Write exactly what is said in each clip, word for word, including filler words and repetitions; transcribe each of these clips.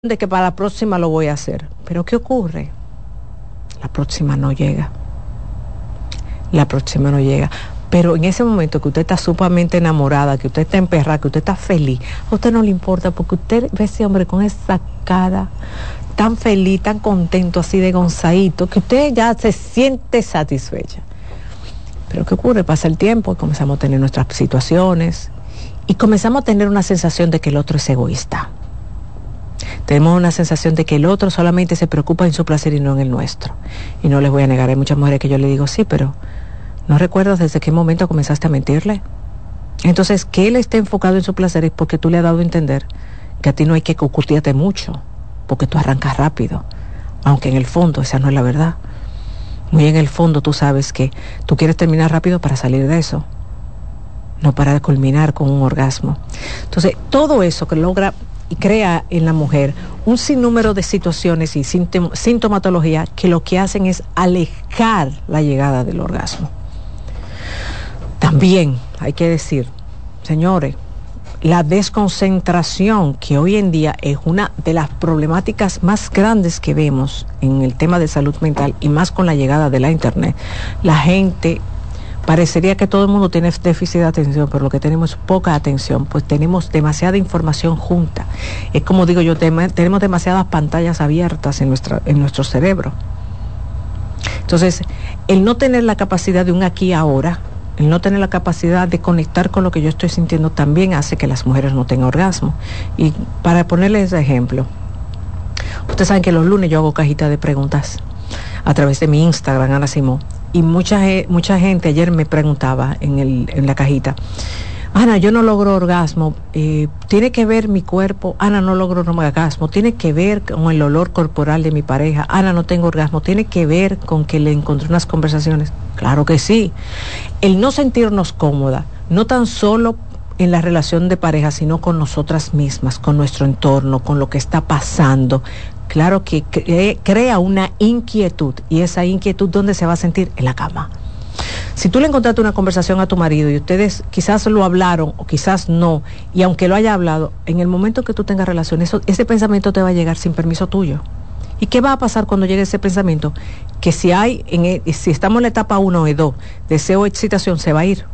de que para la próxima lo voy a hacer. Pero ¿qué ocurre? La próxima no llega. La próxima no llega. Pero en ese momento que usted está sumamente enamorada, que usted está emperrada, que usted está feliz, a usted no le importa porque usted ve a ese hombre con esa cara tan feliz, tan contento, así de gonzadito, que usted ya se siente satisfecha. Pero ¿qué ocurre? Pasa el tiempo y comenzamos a tener nuestras situaciones y comenzamos a tener una sensación de que el otro es egoísta. Tenemos una sensación de que el otro solamente se preocupa en su placer y no en el nuestro. Y no les voy a negar, hay muchas mujeres que yo le digo, sí, pero ¿no recuerdas desde qué momento comenzaste a mentirle? Entonces, que él esté enfocado en su placer es porque tú le has dado a entender que a ti no hay que curtirte mucho, porque tú arrancas rápido, aunque en el fondo esa no es la verdad. Muy en el fondo tú sabes que tú quieres terminar rápido para salir de eso, no para culminar con un orgasmo. Entonces, todo eso que logra y crea en la mujer un sinnúmero de situaciones y sintom- sintomatología que lo que hacen es alejar la llegada del orgasmo. También hay que decir, señores, la desconcentración, que hoy en día es una de las problemáticas más grandes que vemos en el tema de salud mental y más con la llegada de la internet. La gente parecería que todo el mundo tiene déficit de atención, pero lo que tenemos es poca atención, pues tenemos demasiada información junta. Es como digo yo, tem- tenemos demasiadas pantallas abiertas en, nuestra, en nuestro cerebro. Entonces, el no tener la capacidad de un aquí y ahora, el no tener la capacidad de conectar con lo que yo estoy sintiendo, también hace que las mujeres no tengan orgasmo. Y para ponerles ese ejemplo, ustedes saben que los lunes yo hago cajita de preguntas a través de mi Instagram, Ana Simón. Y mucha, mucha gente ayer me preguntaba en, el, en la cajita, Ana, yo no logro orgasmo, eh, ¿tiene que ver mi cuerpo? Ana, no logro orgasmo, ¿tiene que ver con el olor corporal de mi pareja? Ana, no tengo orgasmo, ¿tiene que ver con que le encontré unas conversaciones? Claro que sí. El no sentirnos cómoda, no tan solo en la relación de pareja, sino con nosotras mismas, con nuestro entorno, con lo que está pasando. Claro que cre- crea una inquietud, y esa inquietud, ¿dónde se va a sentir? En la cama. Si tú le encontraste una conversación a tu marido y ustedes quizás lo hablaron o quizás no, y aunque lo haya hablado, en el momento que tú tengas relación, eso, ese pensamiento te va a llegar sin permiso tuyo. ¿Y qué va a pasar cuando llegue ese pensamiento? Que si hay, en el, si estamos en la etapa uno y dos, deseo o excitación, se va a ir.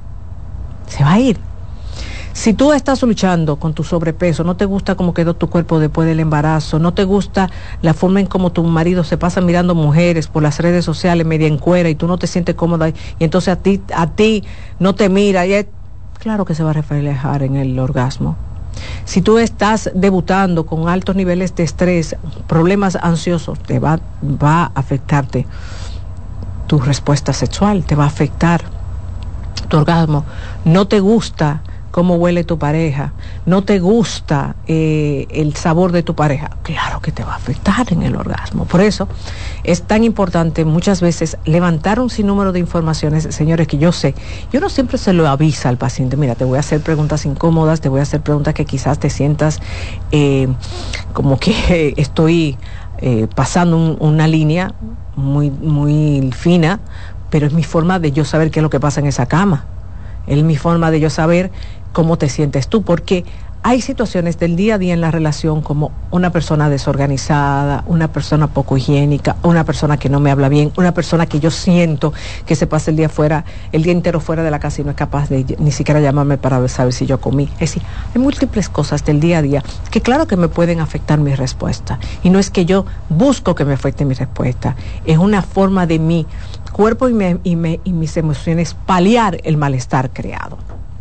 Se va a ir. Si tú estás luchando con tu sobrepeso, no te gusta cómo quedó tu cuerpo después del embarazo, no te gusta la forma en cómo tu marido se pasa mirando mujeres por las redes sociales media en cuera y tú no te sientes cómoda y entonces a ti, a ti no te mira, y es, claro que se va a reflejar en el orgasmo. Si tú estás debutando con altos niveles de estrés, problemas ansiosos, te va, va a afectarte tu respuesta sexual, te va a afectar tu orgasmo. No te gusta cómo huele tu pareja, no te gusta eh, el sabor de tu pareja, claro que te va a afectar en el orgasmo. Por eso es tan importante muchas veces levantar un sinnúmero de informaciones, señores, que yo sé, yo no siempre se lo avisa al paciente, mira, te voy a hacer preguntas incómodas, te voy a hacer preguntas que quizás te sientas eh, como que estoy eh, pasando un, una línea muy, muy fina, pero es mi forma de yo saber qué es lo que pasa en esa cama, es mi forma de yo saber cómo te sientes tú, porque hay situaciones del día a día en la relación como una persona desorganizada, una persona poco higiénica, una persona que no me habla bien, una persona que yo siento que se pasa el día fuera, el día entero fuera de la casa y no es capaz de ni siquiera llamarme para saber si yo comí. Es decir, hay múltiples cosas del día a día que claro que me pueden afectar mi respuesta. Y no es que yo busco que me afecte mi respuesta, es una forma de mi cuerpo y, me, y, me, y mis emociones paliar el malestar creado.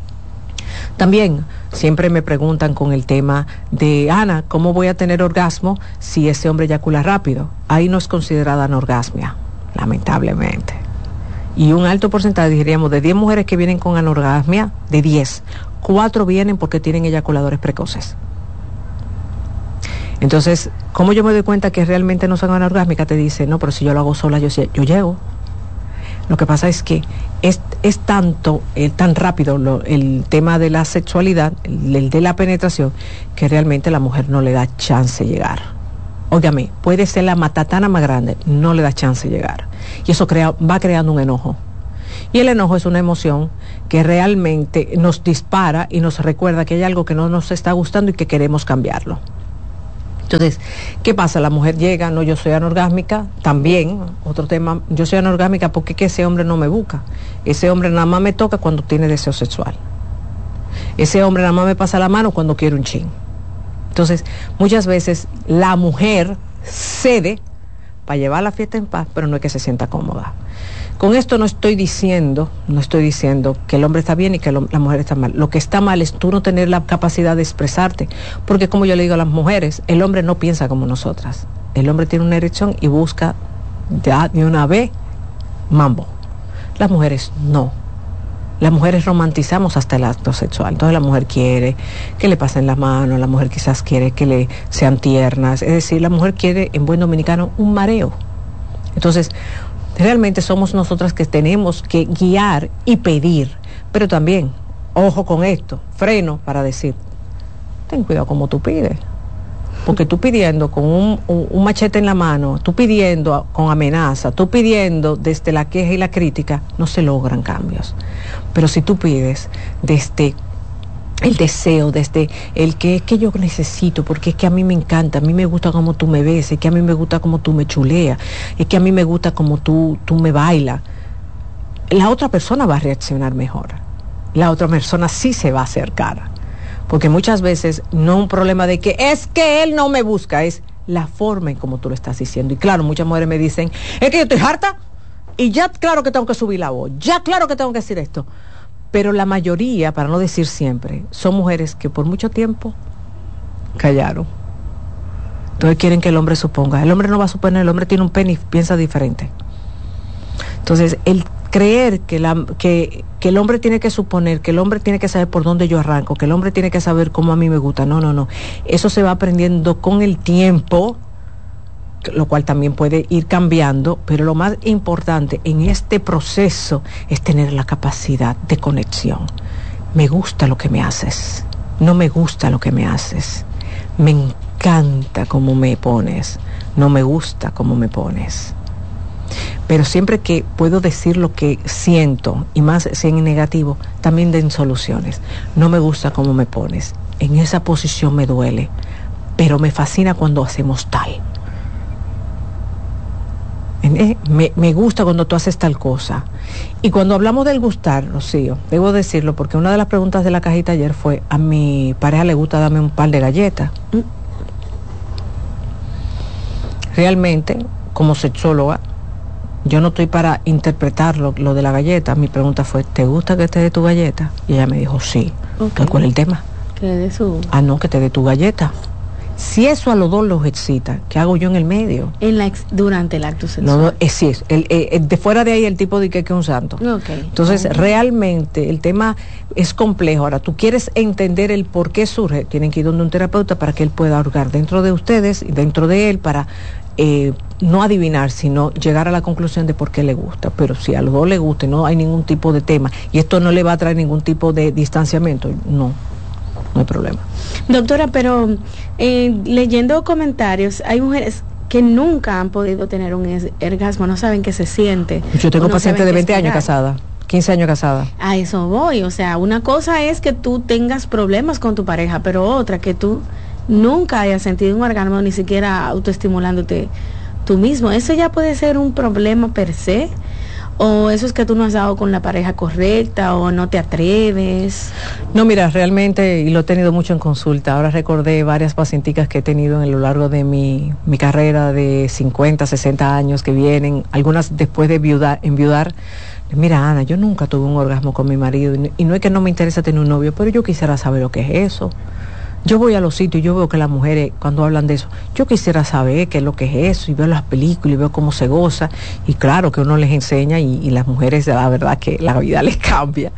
También siempre me preguntan con el tema de, Ana, ¿cómo voy a tener orgasmo si ese hombre eyacula rápido? Ahí no es considerada anorgasmia, lamentablemente. Y un alto porcentaje, diríamos, de diez mujeres que vienen con anorgasmia, de diez, cuatro vienen porque tienen eyaculadores precoces. Entonces, ¿cómo yo me doy cuenta que realmente no son anorgásmicas? Te dice, no, pero si yo lo hago sola, yo, yo llego. Lo que pasa es que es, es tanto, eh, tan rápido lo, el tema de la sexualidad, el, el de la penetración, que realmente la mujer no le da chance de llegar. Óigame, puede ser la matatana más grande, no le da chance de llegar. Y eso crea, va creando un enojo. Y el enojo es una emoción que realmente nos dispara y nos recuerda que hay algo que no nos está gustando y que queremos cambiarlo. Entonces, ¿qué pasa? La mujer llega, no, yo soy anorgásmica, también, otro tema, yo soy anorgásmica porque es que ese hombre no me busca. Ese hombre nada más me toca cuando tiene deseo sexual. Ese hombre nada más me pasa la mano cuando quiere un chin. Entonces, muchas veces la mujer cede para llevar la fiesta en paz, pero no es que se sienta cómoda. Con esto no estoy diciendo, no estoy diciendo que el hombre está bien y que lo, la mujer está mal. Lo que está mal es tú no tener la capacidad de expresarte, porque como yo le digo a las mujeres, el hombre no piensa como nosotras. El hombre tiene una erección y busca ya de una vez mambo. Las mujeres no. Las mujeres romantizamos hasta el acto sexual. Entonces la mujer quiere que le pasen la mano, la mujer quizás quiere que le sean tiernas. Es decir, la mujer quiere, en buen dominicano, un mareo. Entonces, realmente somos nosotras que tenemos que guiar y pedir. Pero también, ojo con esto, freno para decir, ten cuidado como tú pides. Porque tú pidiendo con un, un, un machete en la mano, tú pidiendo con amenaza, tú pidiendo desde la queja y la crítica, no se logran cambios. Pero si tú pides desde el deseo, desde el que es que yo necesito, porque es que a mí me encanta, a mí me gusta como tú me ves, es que a mí me gusta como tú me chuleas, es que a mí me gusta como tú, tú me bailas, la otra persona va a reaccionar mejor. La otra persona sí se va a acercar. Porque muchas veces no es un problema de que es que él no me busca, es la forma en como tú lo estás diciendo. Y claro, muchas mujeres me dicen, es que yo estoy harta y ya claro que tengo que subir la voz, ya claro que tengo que decir esto. Pero la mayoría, para no decir siempre, son mujeres que por mucho tiempo callaron. Entonces quieren que el hombre suponga. El hombre no va a suponer, el hombre tiene un pene y piensa diferente. Entonces, el creer que, la, que, que el hombre tiene que suponer, que el hombre tiene que saber por dónde yo arranco, que el hombre tiene que saber cómo a mí me gusta. No, no, no. Eso se va aprendiendo con el tiempo, lo cual también puede ir cambiando, pero lo más importante en este proceso es tener la capacidad de conexión. Me gusta lo que me haces, no me gusta lo que me haces. Me encanta cómo me pones, no me gusta cómo me pones. Pero siempre que puedo decir lo que siento, y más si en negativo, también den soluciones. No me gusta cómo me pones, en esa posición me duele, pero me fascina cuando hacemos tal. Me, me gusta cuando tú haces tal cosa. Y cuando hablamos del gustar, Rocío, debo decirlo, porque una de las preguntas de la cajita ayer fue, a mi pareja le gusta darme un par de galletas. Realmente, como sexóloga, yo no estoy para interpretar lo, lo de la galleta. Mi pregunta fue, ¿te gusta que te dé tu galleta? Y ella me dijo, sí. Okay. ¿Cuál es el tema? Que le dé su... Ah, no, que te dé tu galleta. Si eso a los dos los excita, ¿qué hago yo en el medio? En la ex, durante el acto sexual. No, eh, sí, es, el, eh, de fuera de ahí el tipo de que es un santo. Okay. Entonces, okay. realmente el tema es complejo. Ahora, tú quieres entender el por qué surge, tienen que ir donde un terapeuta para que él pueda hurgar dentro de ustedes y dentro de él para eh, no adivinar, sino llegar a la conclusión de por qué le gusta. Pero si a los dos les gusta y no hay ningún tipo de tema, y esto no le va a traer ningún tipo de distanciamiento, no. No hay problema. Doctora, pero eh, leyendo comentarios, hay mujeres que nunca han podido tener un orgasmo, no saben qué se siente. Yo tengo no pacientes de veinte años casada, quince años casada. A eso voy, o sea, una cosa es que tú tengas problemas con tu pareja, pero otra que tú nunca hayas sentido un orgasmo, ni siquiera autoestimulándote tú mismo. Eso ya puede ser un problema per se. ¿O eso es que tú no has dado con la pareja correcta o no te atreves? No, mira, realmente, y lo he tenido mucho en consulta, ahora recordé varias pacienticas que he tenido a lo largo de mi, mi carrera de cincuenta, sesenta años que vienen, algunas después de viudar, enviudar. Mira, Ana, yo nunca tuve un orgasmo con mi marido y, y no es que no me interesa tener un novio, pero yo quisiera saber lo que es eso. Yo voy a los sitios y yo veo que las mujeres cuando hablan de eso, yo quisiera saber qué es lo que es eso, y veo las películas y veo cómo se goza, y claro que uno les enseña y, y las mujeres la verdad que la vida les cambia.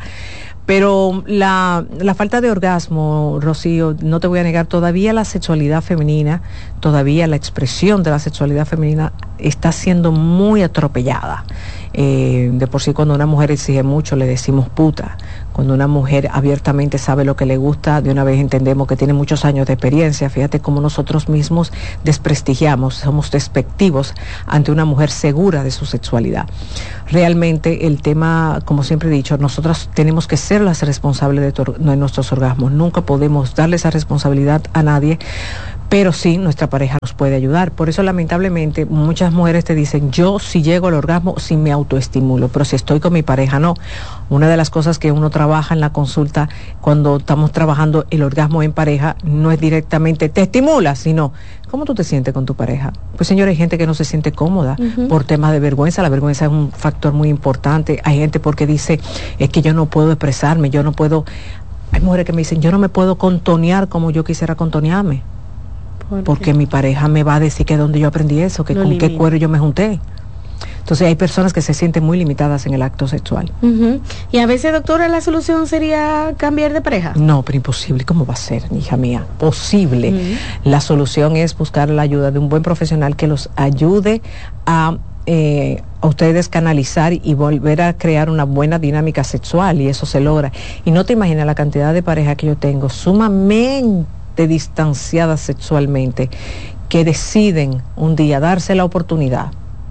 Pero la, la falta de orgasmo, Rocío, no te voy a negar, todavía la sexualidad femenina, todavía la expresión de la sexualidad femenina está siendo muy atropellada. Eh, de por sí cuando una mujer exige mucho le decimos puta. Cuando una mujer abiertamente sabe lo que le gusta, de una vez entendemos que tiene muchos años de experiencia. Fíjate cómo nosotros mismos desprestigiamos, somos despectivos ante una mujer segura de su sexualidad. Realmente el tema, como siempre he dicho, nosotros tenemos que ser las responsables de, de nuestros orgasmos. Nunca podemos darle esa responsabilidad a nadie. pero sí, nuestra pareja nos puede ayudar. Por eso, lamentablemente, muchas mujeres te dicen, yo si llego al orgasmo, sí me autoestimulo, pero si estoy con mi pareja, no. Una de las cosas que uno trabaja en la consulta, cuando estamos trabajando el orgasmo en pareja, no es directamente, te estimula, sino, ¿cómo tú te sientes con tu pareja? Pues, señores, hay gente que no se siente cómoda uh-huh. por temas de vergüenza. La vergüenza es un factor muy importante. Hay gente porque dice, es que yo no puedo expresarme, yo no puedo... Hay mujeres que me dicen, yo no me puedo contonear como yo quisiera contonearme. ¿Por porque mi pareja me va a decir que dónde yo aprendí eso, que no con limita. Qué cuero yo me junté. Entonces hay personas que se sienten muy limitadas en el acto sexual. Uh-huh. Y a veces, doctora, la solución sería cambiar de pareja. No, pero imposible. ¿Cómo va a ser, hija mía? Posible. Uh-huh. La solución es buscar la ayuda de un buen profesional que los ayude a... Eh, a ustedes canalizar y volver a crear una buena dinámica sexual, y eso se logra. Y no te imaginas la cantidad de parejas que yo tengo sumamente distanciadas sexualmente, que deciden un día darse la oportunidad.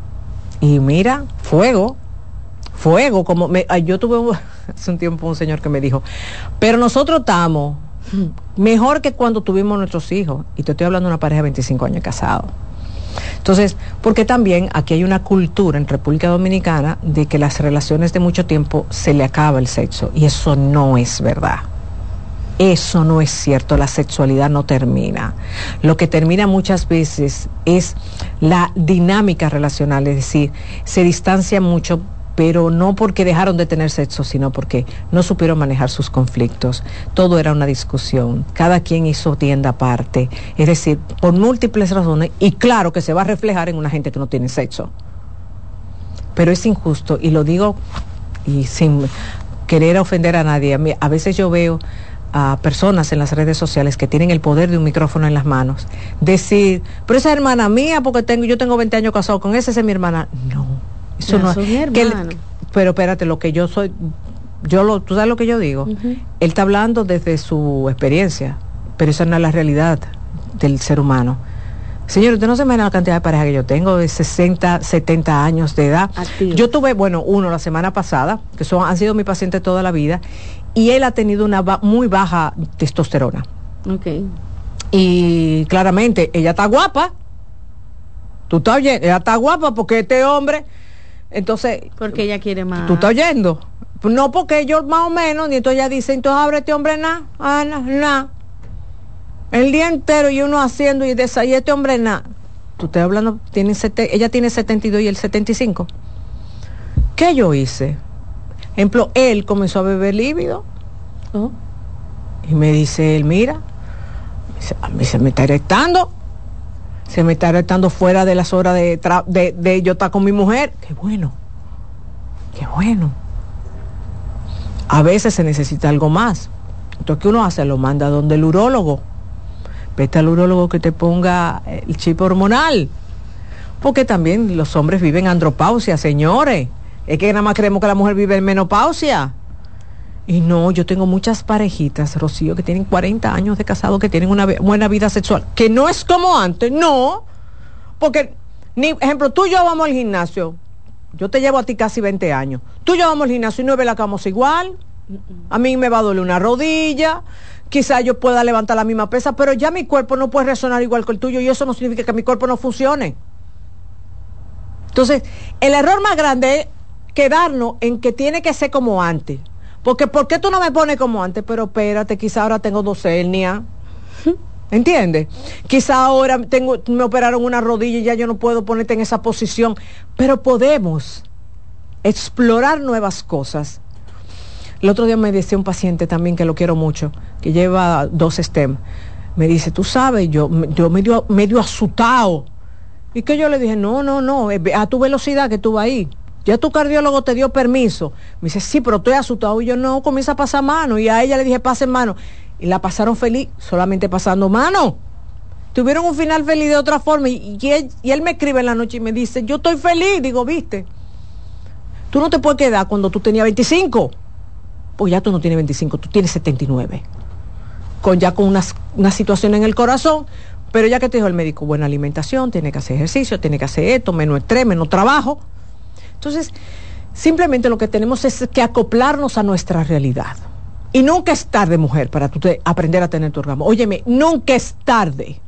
Y mira, fuego, fuego, como me, yo tuve un, hace un tiempo un señor que me dijo, pero nosotros estamos mejor que cuando tuvimos nuestros hijos. Y te estoy hablando de una pareja de veinticinco años casado. Entonces, porque también aquí hay una cultura en República Dominicana de que las relaciones de mucho tiempo se le acaba el sexo, y eso no es verdad. Eso no es cierto, la sexualidad no termina. Lo que termina muchas veces es la dinámica relacional, es decir, se distancia mucho, pero no porque dejaron de tener sexo, sino porque no supieron manejar sus conflictos. Todo era una discusión, cada quien hizo tienda aparte, es decir, por múltiples razones, y claro que se va a reflejar en una gente que no tiene sexo. Pero es injusto, y lo digo y sin querer ofender a nadie. A mí, a veces yo veo a personas en las redes sociales que tienen el poder de un micrófono en las manos decir, pero esa es hermana mía, porque tengo, yo tengo veinte años casado con esa, esa es mi hermana. No. Eso no, no es que él, pero espérate, lo que yo soy, yo lo, tú sabes lo que yo digo. Uh-huh. Él está hablando desde su experiencia, pero esa no es la realidad del ser humano. Señor, usted no se imagina la cantidad de pareja que yo tengo, de sesenta, setenta años de edad. Activo. Yo tuve, bueno, uno la semana pasada, que son, han sido mi paciente toda la vida, y él ha tenido una ba- muy baja testosterona. Okay. Y claramente, ella está guapa. Tú estás oyendo, ella está guapa porque este hombre... Entonces, porque ella quiere más. ¿Tú estás oyendo? No, porque yo más o menos, y entonces ella dice, entonces abre este hombre nada, ah, nada, nada. El día entero y uno haciendo y de y este hombre nada. Tú estás hablando, tiene sete, ella tiene setenta y dos y él setenta y cinco. ¿Qué yo hice? Ejemplo, él comenzó a beber lívido. ¿Oh? Y me dice él, mira, a mí se me está erectando. Se me está erectando fuera de las horas de, tra- de, de yo estar con mi mujer. Qué bueno, qué bueno. A veces se necesita algo más. Entonces, ¿qué uno hace? Lo manda donde el urólogo. Vete al urólogo que te ponga el chip hormonal. Porque también los hombres viven andropausia, señores. Es que nada más creemos que la mujer vive en menopausia. Y no, yo tengo muchas parejitas, Rocío, que tienen cuarenta años de casado, que tienen una buena vida sexual, que no es como antes, no, porque, ni, ejemplo, tú y yo vamos al gimnasio, yo te llevo a ti casi veinte años, tú y yo vamos al gimnasio y no es verdad que vamos igual, a mí me va a doler una rodilla, quizá yo pueda levantar la misma pesa, pero ya mi cuerpo no puede resonar igual que el tuyo, y eso no significa que mi cuerpo no funcione. Entonces, el error más grande es quedarnos en que tiene que ser como antes. Porque, ¿por qué tú no me pones como antes? Pero espérate, quizá ahora tengo dos hernias. ¿Entiendes? Quizá ahora tengo, me operaron una rodilla y ya yo no puedo ponerte en esa posición. Pero podemos explorar nuevas cosas. El otro día me decía un paciente también, que lo quiero mucho, que lleva dos STEM. Me dice, tú sabes, yo, yo medio, medio asustado. Y que yo le dije, no, no, no, a tu velocidad que tú vas ahí. Ya tu cardiólogo te dio permiso. Me dice, sí, pero estoy asustado. Y yo, no, comienza a pasar mano. Y a ella le dije, pasen mano. Y la pasaron feliz, solamente pasando mano. Tuvieron un final feliz de otra forma. Y, y, él, y él me escribe en la noche y me dice, yo estoy feliz. Digo, viste, tú no te puedes quedar cuando tú tenías veinticinco. Pues ya tú no tienes veinticinco, tú tienes setenta y nueve. Con ya con una, una situación en el corazón. Pero ya que te dijo el médico, buena alimentación, tiene que hacer ejercicio, tiene que hacer esto, menos estrés, menos trabajo. Entonces, simplemente lo que tenemos es que acoplarnos a nuestra realidad. Y nunca es tarde, mujer, para tú te, aprender a tener tu orgasmo. Óyeme, nunca es tarde.